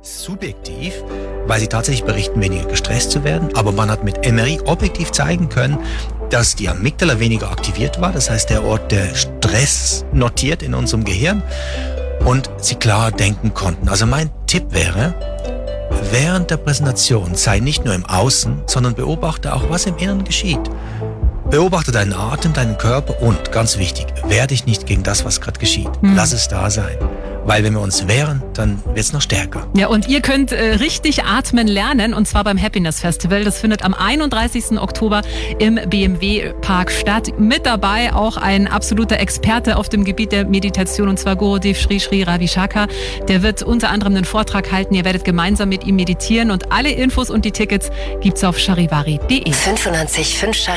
subjektiv, weil sie tatsächlich berichten, weniger gestresst zu werden. Aber man hat mit MRI objektiv zeigen können, dass die Amygdala weniger aktiviert war. Das heißt, der Ort, der Stress notiert in unserem Gehirn und sie klar denken konnten. Also mein Tipp wäre, während der Präsentation sei nicht nur im Außen, sondern beobachte auch, was im Inneren geschieht. Beobachte deinen Atem, deinen Körper und, ganz wichtig, wehr dich nicht gegen das, was gerade geschieht. Lass es da sein. Weil wenn wir uns wehren, dann wird es noch stärker. Ja, und ihr könnt richtig atmen lernen, und zwar beim Happiness Festival. Das findet am 31. Oktober im BMW Park statt. Mit dabei auch ein absoluter Experte auf dem Gebiet der Meditation, und zwar Gurudev Sri Sri Ravi Shankar. Der wird unter anderem einen Vortrag halten. Ihr werdet gemeinsam mit ihm meditieren, und alle Infos und die Tickets gibt's auf charivari.de. 95.5 Charivari.